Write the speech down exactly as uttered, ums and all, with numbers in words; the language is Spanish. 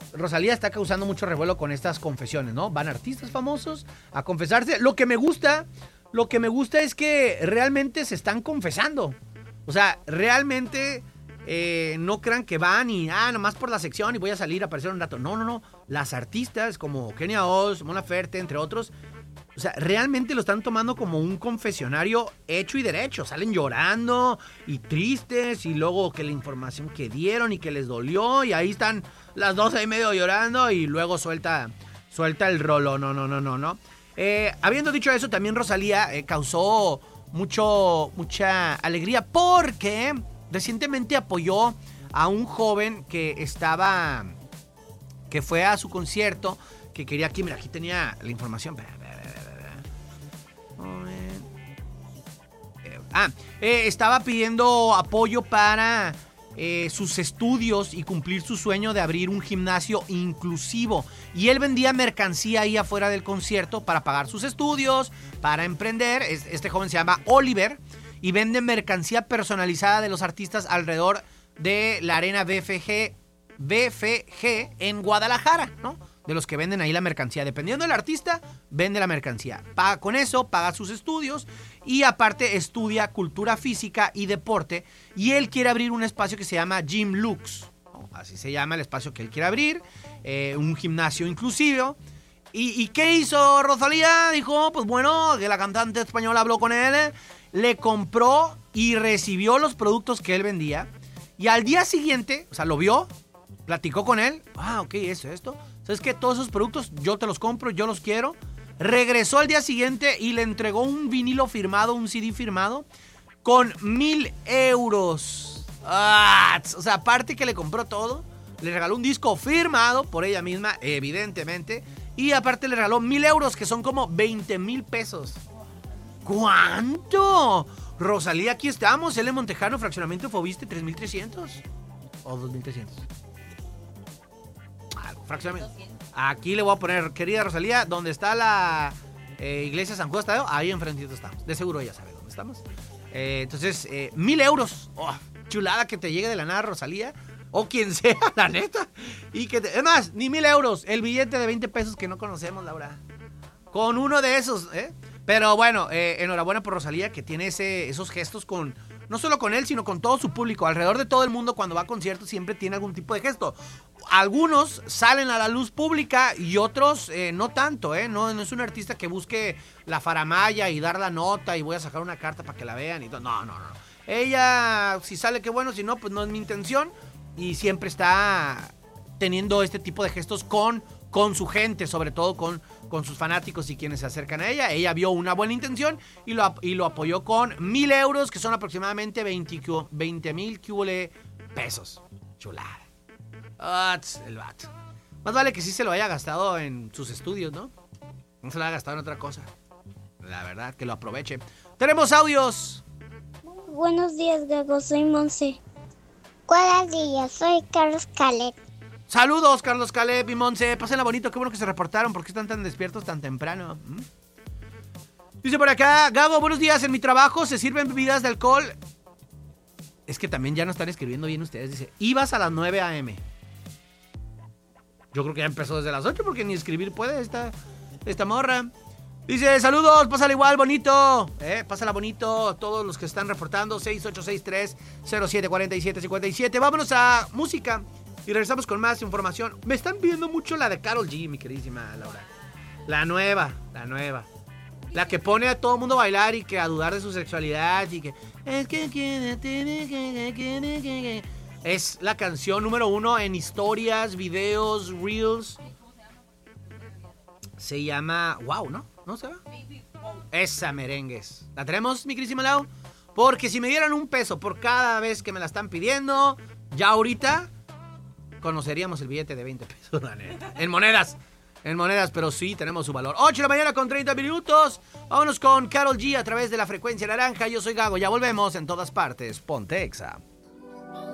Rosalía está causando mucho revuelo con estas confesiones, ¿no? Van artistas famosos a confesarse. Lo que me gusta, lo que me gusta es que realmente se están confesando. O sea, realmente eh, no crean que van y, ah, nomás por la sección y voy a salir a aparecer un rato. No, no, no. Las artistas como Kenia Oz, Mon Laferte, entre otros, o sea, realmente lo están tomando como un confesionario hecho y derecho. Salen llorando y tristes y luego que la información que dieron y que les dolió y ahí están las dos ahí medio llorando y luego suelta, suelta el rolo. No, no, no, no, no. Eh, habiendo dicho eso, también Rosalía eh, causó mucho, mucha alegría porque recientemente apoyó a un joven que estaba, que fue a su concierto, que quería aquí, mira, aquí tenía la información. Ah, eh, estaba pidiendo apoyo para eh, sus estudios y cumplir su sueño de abrir un gimnasio inclusivo. Y él vendía mercancía ahí afuera del concierto para pagar sus estudios, para emprender. Este joven se llama Oliver y vende mercancía personalizada de los artistas alrededor de la arena B F G, B F G en Guadalajara, ¿no? De los que venden ahí la mercancía. Dependiendo del artista, vende la mercancía. Paga con eso, paga sus estudios y aparte estudia cultura física y deporte. Y él quiere abrir un espacio que se llama Gym Lux, ¿no? Así se llama el espacio que él quiere abrir. Eh, un gimnasio inclusivo. ¿Y, ¿Y qué hizo Rosalía? Dijo, pues bueno, que la cantante española habló con él, le compró y recibió los productos que él vendía. Y al día siguiente, o sea, lo vio, platicó con él. Ah, ok, eso, esto. ¿Sabes qué? Todos esos productos yo te los compro, yo los quiero. Regresó al día siguiente y le entregó un vinilo firmado, un C D firmado, con mil euros. Ah, o sea, aparte que le compró todo, le regaló un disco firmado por ella misma, evidentemente. Y aparte le regaló mil euros, que son como veinte mil pesos. ¿Cuánto? Rosalía, aquí estamos. L. Montejano, fraccionamiento Fobiste, tres mil trescientos. O dos mil trescientos. Fraccionamiento. Aquí le voy a poner, querida Rosalía, donde está la eh, iglesia San Juan Tadeo, ahí enfrentito estamos. De seguro ella sabe dónde estamos. Eh, entonces, eh, mil euros. Oh, chulada que te llegue de la nada, Rosalía. O quien sea, la neta. Y que te, es más, ni mil euros. El billete de veinte pesos que no conocemos, Laura. Con uno de esos, ¿eh? Pero bueno, eh, enhorabuena por Rosalía, que tiene ese, esos gestos con... No solo con él, sino con todo su público. Alrededor de todo el mundo, cuando va a conciertos, siempre tiene algún tipo de gesto. Algunos salen a la luz pública y otros eh, no tanto, ¿eh? No, no es un artista que busque la faramalla y dar la nota y voy a sacar una carta para que la vean y todo. No, no, no. Ella, si sale, qué bueno. Si no, pues no es mi intención. Y siempre está teniendo este tipo de gestos con, con su gente, sobre todo con... con sus fanáticos y quienes se acercan a ella. Ella vio una buena intención y lo, y lo apoyó con mil euros, que son aproximadamente veinte mil pesos. Chulada. Oh, el vato. Más vale que sí se lo haya gastado en sus estudios, ¿no? No se lo haya gastado en otra cosa. La verdad, que lo aproveche. ¡Tenemos audios! Buenos días, Gago. Soy Monse. Buenos días, soy Carlos Caleb. Saludos, Carlos Caleb y Monse. Pásenla bonito, qué bueno que se reportaron. ¿Por qué están tan despiertos tan temprano? ¿Mm? Dice por acá, Gabo, buenos días. En mi trabajo se sirven bebidas de alcohol. Es que también ya no están escribiendo bien ustedes. Dice, ibas a las nueve a eme Yo creo que ya empezó desde las ocho porque ni escribir puede esta, esta morra. Dice, saludos, pásala igual, bonito. Eh, pásala bonito. Todos los que están reportando, seis ocho seis tres cero siete cuatro siete cinco siete. Vámonos a música. Y regresamos con más información. Me están pidiendo mucho la de Karol G, mi queridísima Laura. La nueva, la nueva. La que pone a todo el mundo a bailar y que a dudar de su sexualidad y que... Es la canción número uno en historias, videos, reels. Se llama... Wow, ¿no? ¿No se va? Esa merengues. ¿La tenemos, mi queridísima Lau? Porque si me dieran un peso por cada vez que me la están pidiendo, ya ahorita... conoceríamos el billete de veinte pesos, la neta. En monedas, en monedas, pero sí tenemos su valor. ocho de la mañana con treinta minutos. Vámonos con Karol G a través de la frecuencia naranja. Yo soy Gago, ya volvemos en todas partes. Ponte Exa.